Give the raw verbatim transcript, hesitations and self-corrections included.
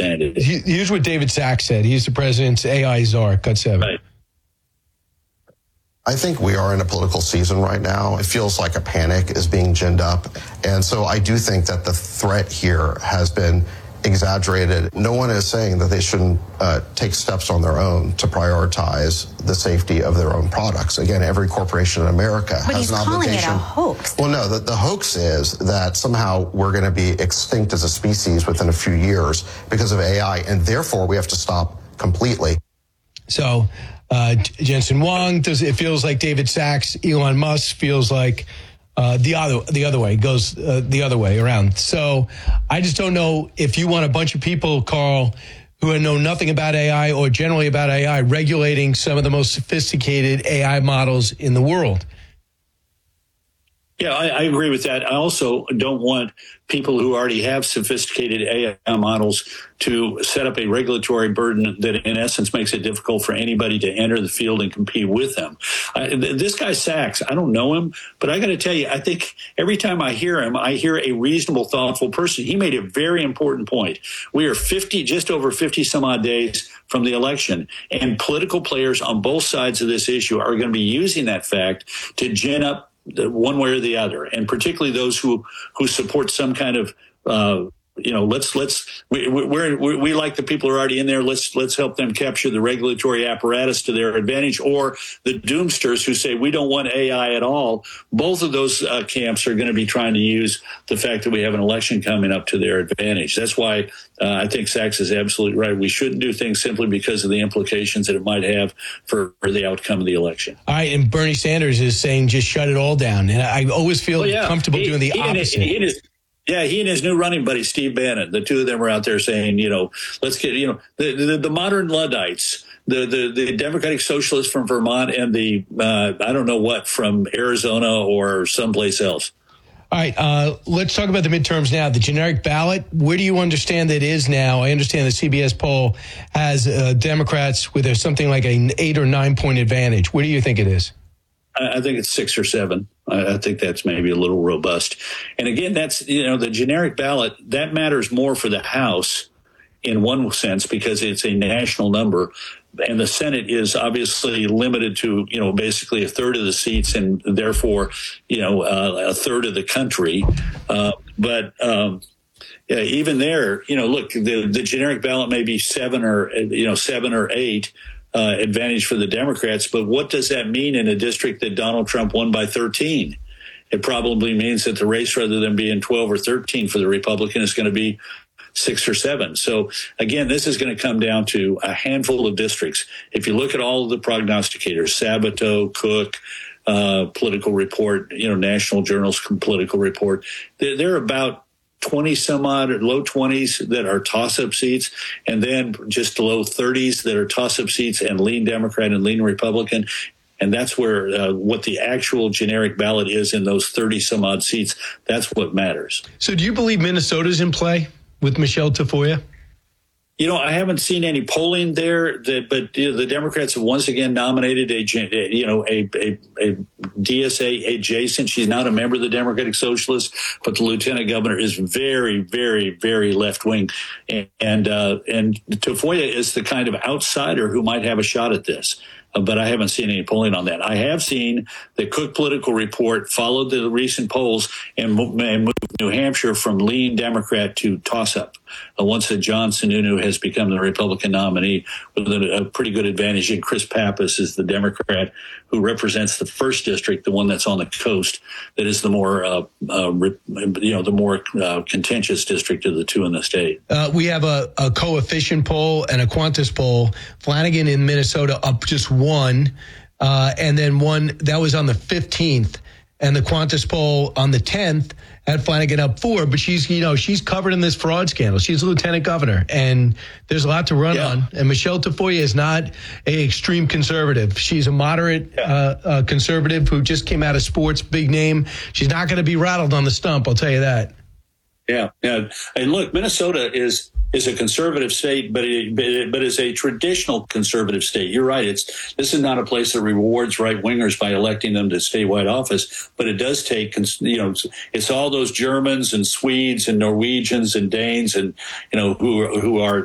understand it. Here's what David Sachs said. He's the president's A I czar. Cut seven. Right. I think we are in a political season right now. It feels like a panic is being ginned up. And so I do think that the threat here has been exaggerated. No one is saying that they shouldn't uh, take steps on their own to prioritize the safety of their own products. Again, every corporation in America but has he's an obligation. calling it a hoax. Well, no, the, the hoax is that somehow we're going to be extinct as a species within a few years because of A I, and therefore we have to stop completely. So, uh, Jensen Huang, does it feels like David Sachs, Elon Musk feels like Uh, the other the other way goes uh, the other way around. So I just don't know if you want a bunch of people, Carl, who know nothing about A I or generally about A I regulating some of the most sophisticated A I models in the world. Yeah, I, I agree with that. I also don't want people who already have sophisticated A I models to set up a regulatory burden that, in essence, makes it difficult for anybody to enter the field and compete with them. I, this guy Sachs, I don't know him, but I got to tell you, I think every time I hear him, I hear a reasonable, thoughtful person. He made a very important point. We are fifty, just over fifty some odd days from the election, and political players on both sides of this issue are going to be using that fact to gin up one way or the other, and particularly those who who support some kind of uh, you know, let's let's we we're, we we like the people who are already in there. Let's let's help them capture the regulatory apparatus to their advantage, or the doomsters who say we don't want A I at all. Both of those uh, camps are going to be trying to use the fact that we have an election coming up to their advantage. That's why uh, I think Sachs is absolutely right. We shouldn't do things simply because of the implications that it might have for, for the outcome of the election. All right, and Bernie Sanders is saying just shut it all down, and I always feel well, yeah. comfortable he, doing the he opposite. He, he, he Yeah, he and his new running buddy, Steve Bannon, the two of them are out there saying, you know, let's get, you know, the the, the modern Luddites, the, the, the Democratic Socialists from Vermont and the, uh, I don't know what, from Arizona or someplace else. All right, uh, let's talk about the midterms now. The generic ballot, where do you understand that is now? I understand the C B S poll has uh, Democrats with a, something like an eight or nine point advantage. Where do you think it is? I think it's six or seven. I think that's maybe a little robust. And again, that's, you know, the generic ballot, that matters more for the House in one sense because it's a national number. And the Senate is obviously limited to, you know, basically a third of the seats and therefore, you know, uh, a third of the country. Uh, but um, yeah, even there, you know, look, the, the generic ballot may be seven or, you know, seven or eight. Uh, advantage for the Democrats, but what does that mean in a district that Donald Trump won by thirteen? It probably means that the race, rather than being twelve or thirteen for the Republican, is going to be six or seven. So again, this is going to come down to a handful of districts. If you look at all of the prognosticators, Sabato, Cook, uh, Political Report, you know, National Journal's Political Report, they're, they're about twenty some odd or low twenties that are toss-up seats, and then just low thirties that are toss-up seats and lean Democrat and lean Republican. And that's where uh, what the actual generic ballot is in those thirty some odd seats. That's what matters. So do you believe Minnesota's in play with Michelle Tafoya? You know, I haven't seen any polling there, that, but you know, the Democrats have once again nominated a, you know, a, a, a D S A adjacent. She's not a member of the Democratic Socialists, but the lieutenant governor is very, very, very left wing, and and, uh, and Tafoya is the kind of outsider who might have a shot at this. Uh, but I haven't seen any polling on that. I have seen the Cook Political Report followed the recent polls and, and moved New Hampshire from lean Democrat to toss-up. Uh, once that John Sununu has become the Republican nominee with a, a pretty good advantage, and Chris Pappas is the Democrat who represents the first district, the one that's on the coast, that is the more, uh, uh, you know, the more uh, contentious district of the two in the state. Uh, we have a, a coefficient poll and a Qantas poll. Flanagan in Minnesota up just one, uh, and then one that was on the fifteenth, and the Qantas poll on the tenth had Flanagan up four. But she's, you know, she's covered in this fraud scandal. She's a lieutenant governor, and there's a lot to run yeah. on. And Michelle Tafoya is not a extreme conservative. She's a moderate yeah. uh, uh, conservative who just came out of sports, big name. She's not going to be rattled on the stump, I'll tell you that. Yeah, yeah. And look, Minnesota is is a conservative state, but it, but, it, but is a traditional conservative state. You're right. It's this is not a place that rewards right wingers by electing them to statewide office, but it does take, you know, it's all those Germans and Swedes and Norwegians and Danes and, you know, who who are